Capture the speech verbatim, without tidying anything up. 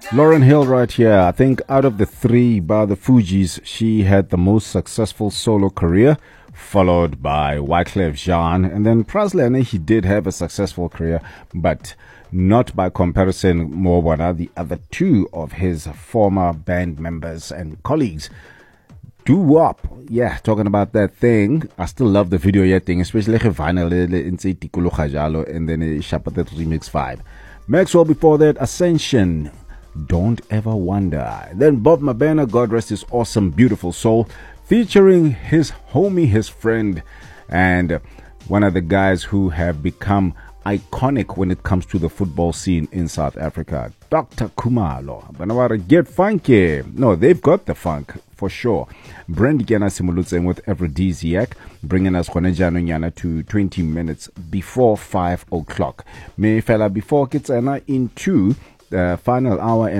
Lauryn Hill right here. I think out of the three by the Fugees, she had the most successful solo career, followed by Wyclef Jean. And then Presley, I know he did have a successful career, but not by comparison more than the other two of his former band members and colleagues. Doo-wop, yeah, talking about that thing. I still love the video yet thing, especially the vinyl in Tikulu Khajalo and then Shapatet Remix five. Maxwell before that, Ascension, Don't Ever Wonder. Then Bob Mabena, God rest his awesome, beautiful soul, featuring his homie, his friend, and one of the guys who have become iconic when it comes to the football scene in South Africa, Doctor Khumalo. Banawara, get funky. No, they've got the funk for sure. Brand Giana Simulutseng with Aphrodisiac, bringing us Khonejano to twenty minutes before five o'clock. Me fella before Kitsana into the final hour and